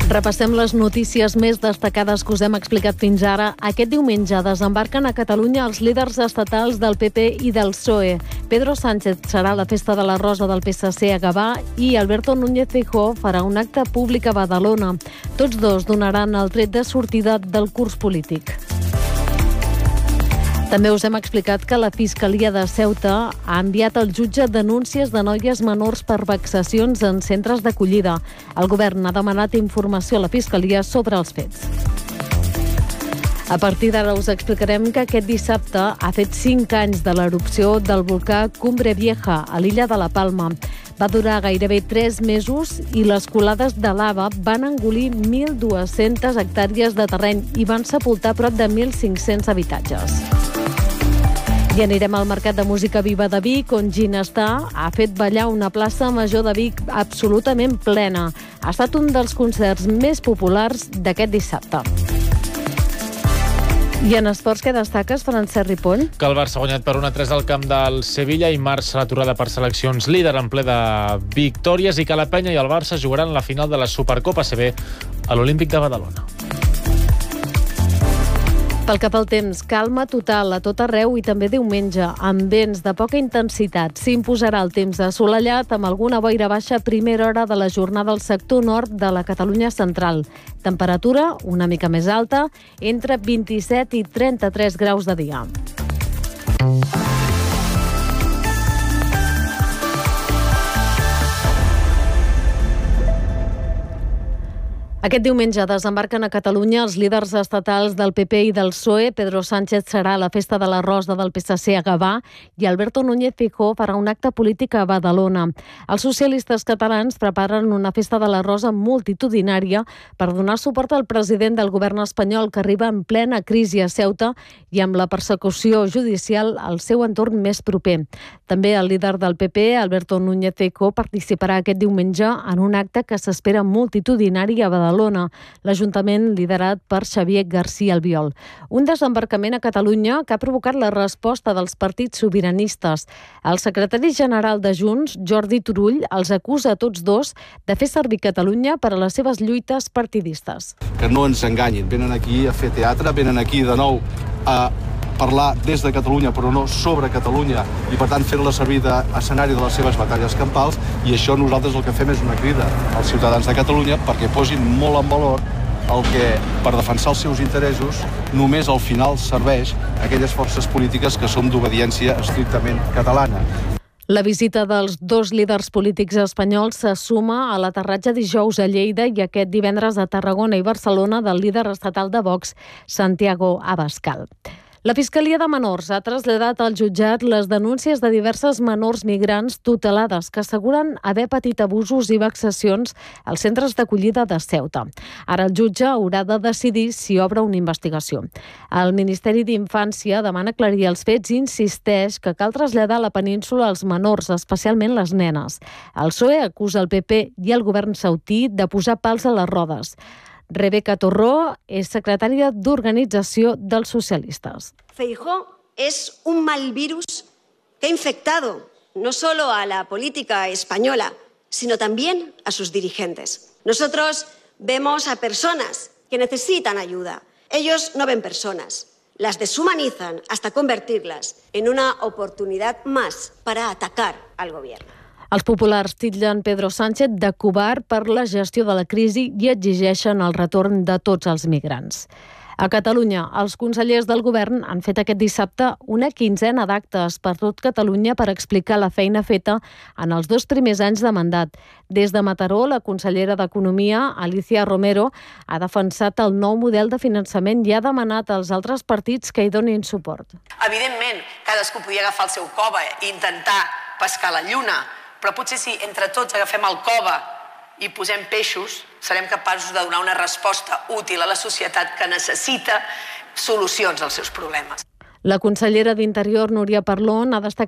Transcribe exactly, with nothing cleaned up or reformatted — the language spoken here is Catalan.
Repassem les notícies més destacades que us hem explicat fins ara. Aquest diumenge desembarquen a Catalunya els líders estatals del P P i del P S O E. Pedro Sánchez serà a la Festa de la Rosa del P S C a Gavà i Alberto Núñez Feijóo farà un acte públic a Badalona. Tots dos donaran el tret de sortida del curs polític. També us hem explicat que la Fiscalia de Ceuta ha enviat al jutge denúncies de noies menors per vexacions en centres d'acollida. El govern ha demanat informació a la Fiscalia sobre els fets. A partir d'ara us explicarem que aquest dissabte ha fet cinc anys de l'erupció del volcà Cumbre Vieja a l'illa de la Palma. Va durar gairebé tres mesos i les colades de lava van engolir mil dues-centes hectàrees de terreny i van sepultar prop de mil cinc-cents habitatges. I anirem al Mercat de Música Viva de Vic, on Ginestar ha fet ballar una plaça major de Vic absolutament plena. Ha estat un dels concerts més populars d'aquest dissabte. I en esports, què destaques, Francesc Ripoll? Que el Barça ha guanyat per un a tres al camp del Sevilla i marxa l'aturada per seleccions, líder en ple de victòries, i que la Penya i el Barça jugaran la final de la Supercopa A C B a l'Olímpic de Badalona. Pel que fa al temps, calma total a tot arreu i també diumenge, amb vents de poca intensitat. S'imposarà el temps assolellat amb alguna boira baixa a primera hora de la jornada al sector nord de la Catalunya central. Temperatura una mica més alta, entre vint-i-set i trenta-tres graus de dia. Aquest diumenge desembarquen a Catalunya els líders estatals del P P i del P S O E. Pedro Sánchez serà a la Festa de la Rosa del P S C a Gavà i Alberto Núñez Feijóo farà un acte polític a Badalona. Els socialistes catalans preparen una Festa de la Rosa multitudinària per donar suport al president del govern espanyol, que arriba en plena crisi a Ceuta i amb la persecució judicial al seu entorn més proper. També el líder del P P, Alberto Núñez Feijóo, participarà aquest diumenge en un acte que s'espera multitudinari a Badalona. L'Ajuntament liderat per Xavier García Albiol. Un desembarcament a Catalunya que ha provocat la resposta dels partits sobiranistes. El secretari general de Junts, Jordi Turull, els acusa a tots dos de fer servir Catalunya per a les seves lluites partidistes. Que no ens enganyin, venen aquí a fer teatre, venen aquí de nou a parlar des de Catalunya, però no sobre Catalunya, i per tant fer-la servir d'escenari de les seves batalles campals, i això nosaltres el que fem és una crida als ciutadans de Catalunya perquè posin molt en valor el que, per defensar els seus interessos, només al final serveix a aquelles forces polítiques que som d'obediència estrictament catalana. La visita dels dos líders polítics espanyols se suma a l'aterratge dijous a Lleida i aquest divendres a Tarragona i Barcelona del líder estatal de Vox, Santiago Abascal. La Fiscalia de Menors ha traslladat al jutjat les denúncies de diverses menors migrants tutelades que asseguren haver patit abusos i vexacions als centres d'acollida de Ceuta. Ara el jutge haurà de decidir si obre una investigació. El Ministeri d'Infància demana aclarir els fets i insisteix que cal traslladar a la península els menors, especialment les nenes. El P S O E acusa el P P i el govern saudí de posar pals a les rodes. Rebeca Torró és secretària d'Organització dels Socialistes. Feijóo es un mal virus que ha infectado no solo a la política española, sino también a sus dirigentes. Nosotros vemos a personas que necesitan ayuda. Ellos no ven personas, las deshumanizan hasta convertirlas en una oportunidad más para atacar al gobierno. Els populars titllen Pedro Sánchez de covard per la gestió de la crisi i exigeixen el retorn de tots els migrants. A Catalunya, els consellers del govern han fet aquest dissabte una quinzena d'actes per tot Catalunya per explicar la feina feta en els dos primers anys de mandat. Des de Mataró, la consellera d'Economia, Alicia Romero, ha defensat el nou model de finançament i ha demanat als altres partits que hi donin suport. Evidentment, cadascú podia agafar el seu cova i intentar pescar la lluna, però potser si entre tots agafem el cova i posem peixos, serem capaços de donar una resposta útil a la societat que necessita solucions als seus problemes. La consellera d'Interior, Núria Parlon, ha destacat